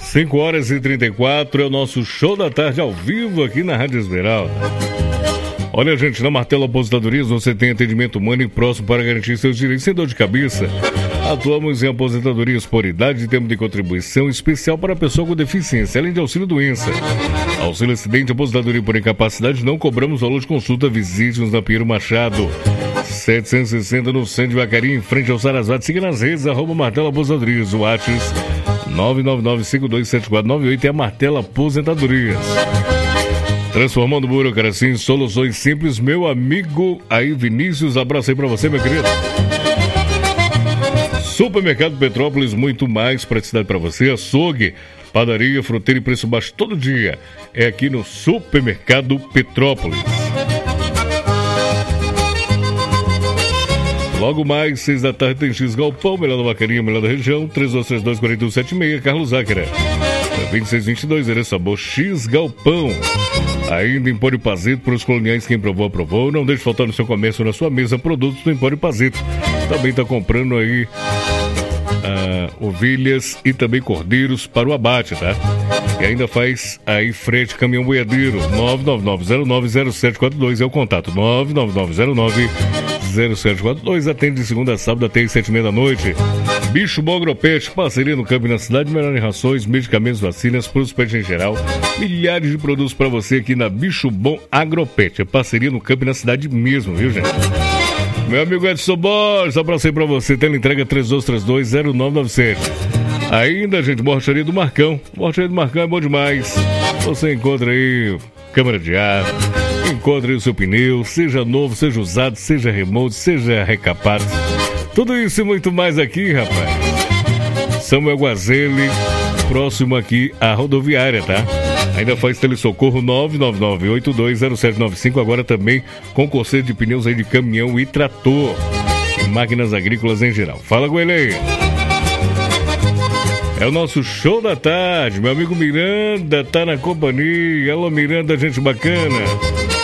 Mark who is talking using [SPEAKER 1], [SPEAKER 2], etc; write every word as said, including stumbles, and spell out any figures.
[SPEAKER 1] cinco horas e trinta e quatro é o nosso show da tarde ao vivo aqui na Rádio Esmeralda. Olha, gente, na Martelo Aposentadorias você tem atendimento humano e próximo para garantir seus direitos sem dor de cabeça. Atuamos em aposentadorias por idade e tempo de contribuição especial para a pessoa com deficiência, além de auxílio doença. Auxílio acidente, aposentadoria por incapacidade, não cobramos valor de consulta. Visite-nos na Pinheiro Machado, setecentos e sessenta no Centro de Vacaria, em frente ao Sarasvati. Siga nas redes, arroba Martelo Aposentadorias, o WhatsApp nove nove nove cinco dois sete quatro nove oito é a Martelo Aposentadorias. Transformando burocracia em soluções simples, meu amigo aí Vinícius, abraço aí pra você, meu querido. Supermercado Petrópolis, muito mais praticidade pra você, açougue, padaria, fruteira e preço baixo todo dia, é aqui no Supermercado Petrópolis. Logo mais, seis da tarde, tem X Galpão, melhor da Vacaria, melhor da região, três dois três dois, quatro um sete seis, Carlos Záquera. vinte e seis vinte e dois, Erê Sabor, X Galpão. Ainda Empório Pazito, para os coloniais, quem provou, aprovou. Não deixe faltar no seu comércio, na sua mesa, produtos do Empório Pazito. Também está comprando aí uh, ovelhas e também cordeiros para o abate, tá? E ainda faz aí frete caminhão boiadeiro. nove nove nove zero nove zero sete quatro dois é o contato. nove nove nove zero nove zero sete quatro dois, atende de segunda a sábado até às sete e meia da noite. Bicho Bom Agropet, parceria no campo e na cidade, melhor em rações, medicamentos, vacinas, produtos pet em geral, milhares de produtos para você aqui na Bicho Bom Agropet, é parceria no campo e na cidade mesmo, viu, gente? Meu amigo Edson Borges, abraço aí pra você, tela entrega três dois três dois zero nove nove sete. Ainda, gente, borracharia do Marcão, borracharia do Marcão é bom demais, você encontra aí câmara de ar, encontre o seu pneu, seja novo, seja usado, seja remoto, seja recapado. Tudo isso e muito mais aqui, rapaz. Samuel Guazelli, próximo aqui à rodoviária, tá? Ainda faz telesocorro nove nove nove oito dois zero sete nove cinco, agora também com conserto de pneus aí de caminhão e trator. E máquinas agrícolas em geral. Fala, Goelê. É o nosso show da tarde. Meu amigo Miranda tá na companhia. Alô, Miranda, gente bacana.